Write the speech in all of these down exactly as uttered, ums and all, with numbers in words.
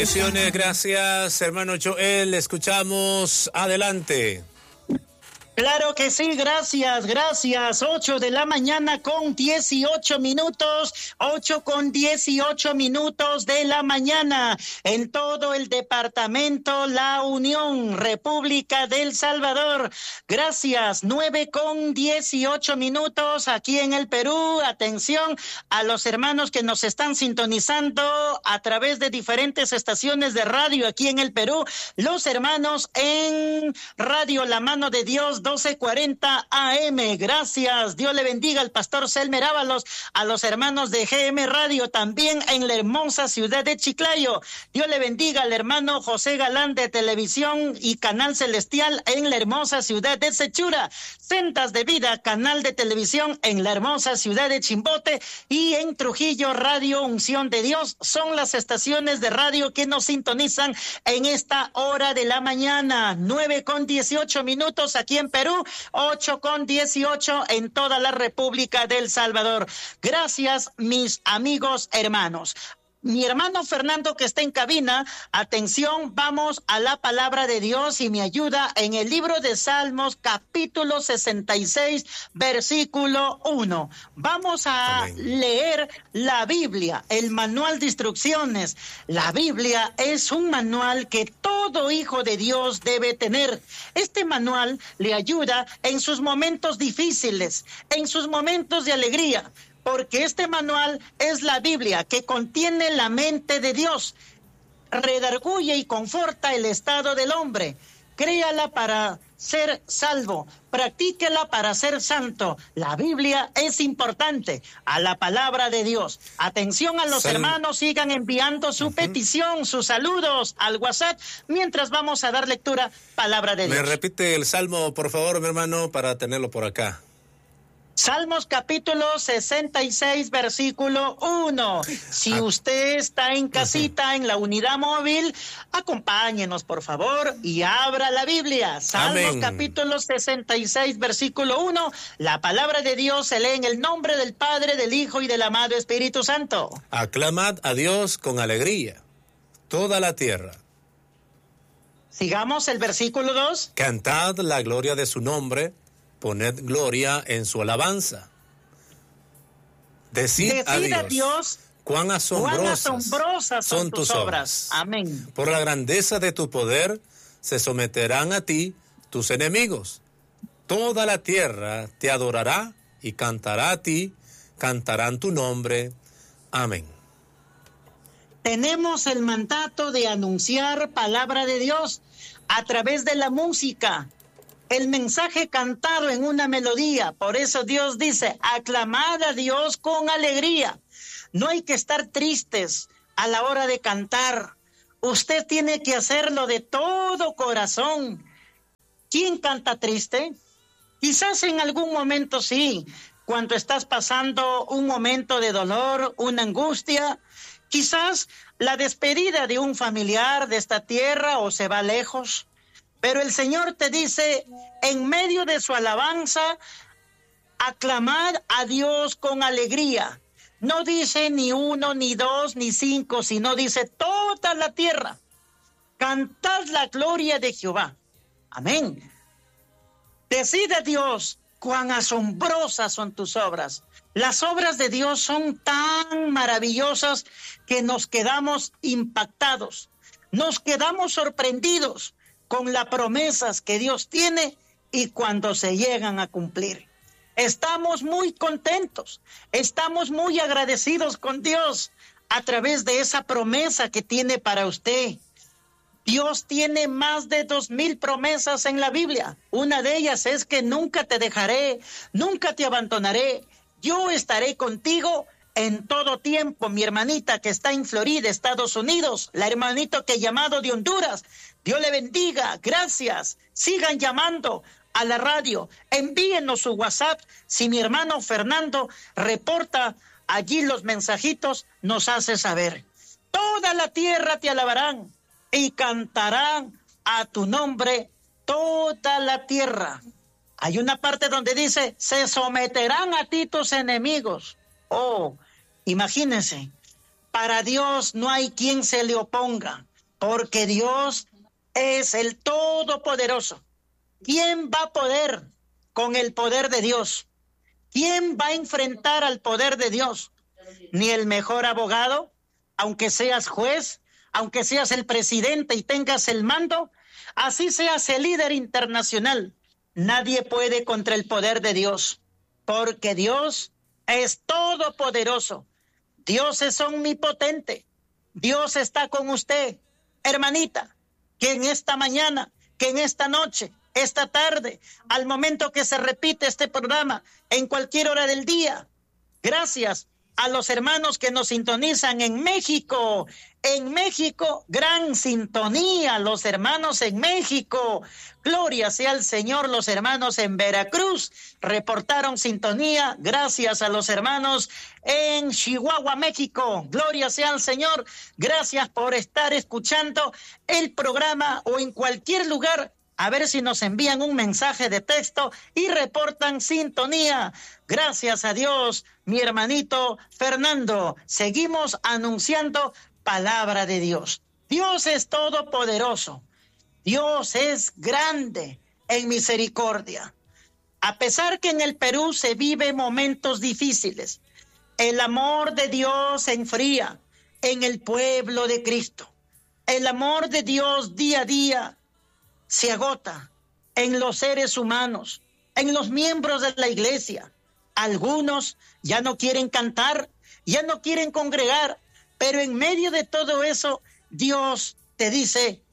Gracias, hermano Joel. Escuchamos. Adelante. Claro que sí, gracias, gracias. Ocho de la mañana con dieciocho minutos, ocho con dieciocho minutos de la mañana en todo el departamento La Unión, República del Salvador. Gracias, nueve con dieciocho minutos aquí en el Perú. Atención a los hermanos que nos están sintonizando a través de diferentes estaciones de radio aquí en el Perú. Los hermanos en Radio La Mano de Dios, doce cuarenta A M. Gracias. Dios le bendiga al pastor Selmer Ábalos, a los hermanos de G M Radio, también en la hermosa ciudad de Chiclayo. Dios le bendiga al hermano José Galán de Televisión y Canal Celestial en la hermosa ciudad de Sechura. Sendas de Vida, canal de televisión en la hermosa ciudad de Chimbote, y en Trujillo, Radio Unción de Dios. Son las estaciones de radio que nos sintonizan en esta hora de la mañana. nueve con dieciocho minutos aquí en Perú, ocho con dieciocho en toda la República del Salvador. Gracias, mis amigos hermanos. Mi hermano Fernando, que está en cabina, atención, vamos a la palabra de Dios y me ayuda en el libro de Salmos, capítulo sesenta y seis, versículo uno. Vamos a Amén. leer la Biblia, el manual de instrucciones. La Biblia es un manual que todo hijo de Dios debe tener. Este manual le ayuda en sus momentos difíciles, en sus momentos de alegría, porque este manual es la Biblia que contiene la mente de Dios, redarguye y conforta el estado del hombre. Créala para ser salvo, practíquela para ser santo. La Biblia es importante, a la palabra de Dios. Atención a los Sal- hermanos, sigan enviando su uh-huh. petición, sus saludos al WhatsApp, mientras vamos a dar lectura, palabra de Dios. Me repite el salmo, por favor, mi hermano, para tenerlo por acá. Salmos capítulo sesenta y seis, versículo uno. Si usted está en casita, en la unidad móvil, acompáñenos, por favor, y abra la Biblia. Salmos Amén. Capítulo sesenta y seis, versículo uno. La palabra de Dios se lee en el nombre del Padre, del Hijo y del amado Espíritu Santo. Aclamad a Dios con alegría, toda la tierra. Sigamos el versículo dos. Cantad la gloria de su nombre, poned gloria en su alabanza. Decid, Decid a Dios, a Dios cuán asombrosas, cuán asombrosas son, son tus obras. obras. Amén. Por la grandeza de tu poder se someterán a ti tus enemigos. Toda la tierra te adorará y cantará a ti, cantarán tu nombre. Amén. Tenemos el mandato de anunciar palabra de Dios a través de la música. El mensaje cantado en una melodía. Por eso Dios dice, aclamad a Dios con alegría. No hay que estar tristes a la hora de cantar. Usted tiene que hacerlo de todo corazón. ¿Quién canta triste? Quizás en algún momento sí, cuando estás pasando un momento de dolor, una angustia. Quizás la despedida de un familiar de esta tierra o se va lejos. Pero el Señor te dice, en medio de su alabanza, aclamad a Dios con alegría. No dice ni uno, ni dos, ni cinco, sino dice toda la tierra. Cantad la gloria de Jehová. Amén. Decid a Dios cuán asombrosas son tus obras. Las obras de Dios son tan maravillosas que nos quedamos impactados, nos quedamos sorprendidos con las promesas que Dios tiene y cuando se llegan a cumplir. Estamos muy contentos, estamos muy agradecidos con Dios a través de esa promesa que tiene para usted. Dios tiene más de dos mil promesas en la Biblia. Una de ellas es que nunca te dejaré, nunca te abandonaré. Yo estaré contigo en todo tiempo. Mi hermanita que está en Florida, Estados Unidos, la hermanita que he llamado de Honduras, Dios le bendiga, gracias. Sigan llamando a la radio, envíenos su WhatsApp. Si mi hermano Fernando reporta allí los mensajitos, nos hace saber. Toda la tierra te alabarán y cantarán a tu nombre toda la tierra. Hay una parte donde dice, se someterán a ti tus enemigos. Oh, imagínense, para Dios no hay quien se le oponga. porque Dios es el Todopoderoso. ¿Quién va a poder con el poder de Dios? ¿Quién va a enfrentar al poder de Dios? Ni el mejor abogado, aunque seas juez, aunque seas el presidente y tengas el mando, así seas el líder internacional. Nadie puede contra el poder de Dios, porque Dios es todopoderoso. Dios es omnipotente. Dios está con usted, hermanita, que en esta mañana, que en esta noche, esta tarde, al momento que se repite este programa, en cualquier hora del día. Gracias a los hermanos que nos sintonizan en México. En México, gran sintonía, los hermanos en México. Gloria sea al Señor, los hermanos en Veracruz reportaron sintonía. Gracias a los hermanos en Chihuahua, México. Gloria sea al Señor. Gracias por estar escuchando el programa o en cualquier lugar. A ver si nos envían un mensaje de texto y reportan sintonía. Gracias a Dios, mi hermanito Fernando. Seguimos anunciando palabra de Dios. Dios es todopoderoso. Dios es grande en misericordia. A pesar que en el Perú se vive momentos difíciles, el amor de Dios se enfría en el pueblo de Cristo. El amor de Dios día a día se agota en los seres humanos, en los miembros de la iglesia. Algunos ya no quieren cantar, ya no quieren congregar, pero en medio de todo eso, Dios te dice,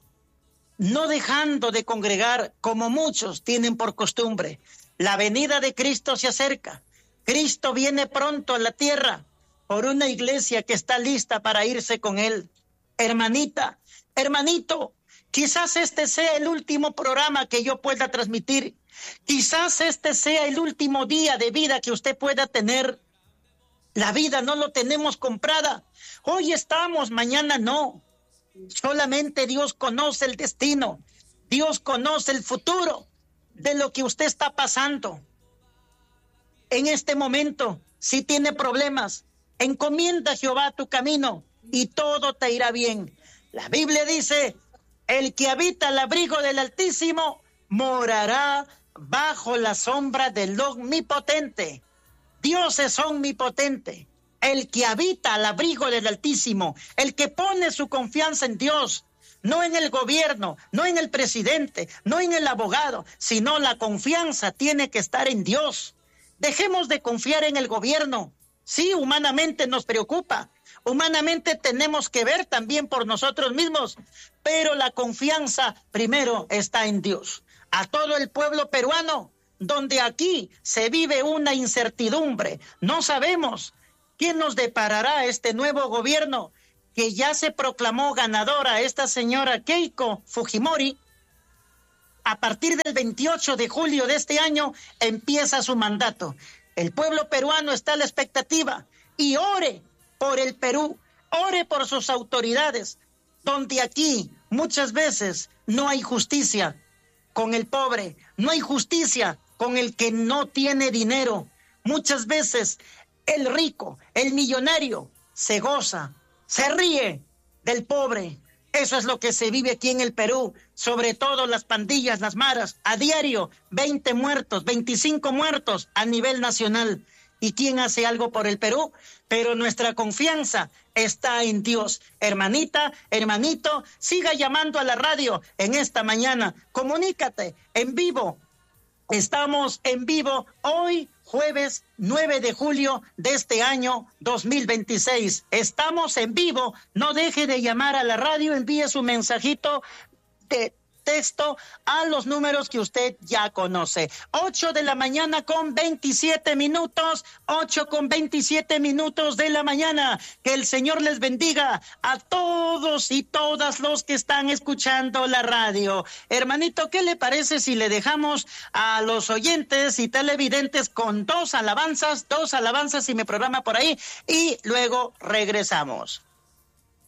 no dejando de congregar como muchos tienen por costumbre. La venida de Cristo se acerca. Cristo viene pronto a la tierra por una iglesia que está lista para irse con él. Hermanita, hermanito, quizás este sea el último programa que yo pueda transmitir. Quizás este sea el último día de vida que usted pueda tener. La vida no lo tenemos comprada. Hoy estamos, mañana no. Solamente Dios conoce el destino. Dios conoce el futuro de lo que usted está pasando. En este momento, si tiene problemas, encomienda a Jehová tu camino y todo te irá bien. La Biblia dice, el que habita al abrigo del Altísimo morará bajo la sombra del Omnipotente. Dios es omnipotente. El que habita al abrigo del Altísimo, el que pone su confianza en Dios, no en el gobierno, no en el presidente, no en el abogado, sino la confianza tiene que estar en Dios. Dejemos de confiar en el gobierno. Sí, humanamente nos preocupa. Humanamente tenemos que ver también por nosotros mismos, pero la confianza primero está en Dios. A todo el pueblo peruano, donde aquí se vive una incertidumbre, no sabemos qué nos deparará este nuevo gobierno que ya se proclamó ganadora esta señora Keiko Fujimori. A partir del veintiocho de julio de este año empieza su mandato. El pueblo peruano está a la expectativa y ore por el Perú, ore por sus autoridades, donde aquí muchas veces no hay justicia con el pobre, no hay justicia con el que no tiene dinero. Muchas veces el rico, el millonario, se goza, se ríe del pobre. Eso es lo que se vive aquí en el Perú, sobre todo las pandillas, las maras, a diario, veinte muertos, veinticinco muertos a nivel nacional. ¿Y quién hace algo por el Perú? Pero nuestra confianza está en Dios. Hermanita, hermanito, siga llamando a la radio en esta mañana. Comunícate en vivo. Estamos en vivo hoy, jueves nueve de julio de este año dos mil veintiséis. Estamos en vivo. No deje de llamar a la radio. Envíe su mensajito de texto a los números que usted ya conoce. ocho de la mañana con veintisiete minutos, ocho con veintisiete minutos de la mañana. Que el Señor les bendiga a todos y todas los que están escuchando la radio. Hermanito, ¿qué le parece si le dejamos a los oyentes y televidentes con dos alabanzas, dos alabanzas y me programa por ahí y luego regresamos?